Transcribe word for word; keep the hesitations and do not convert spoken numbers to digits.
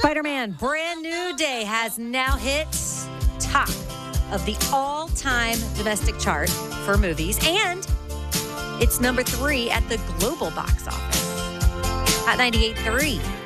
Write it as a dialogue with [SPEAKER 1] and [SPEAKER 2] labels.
[SPEAKER 1] Spider-Man Brand New Day has now hit top of the all-time domestic chart for movies, and it's number three at the global box office. Hot ninety-eight point three.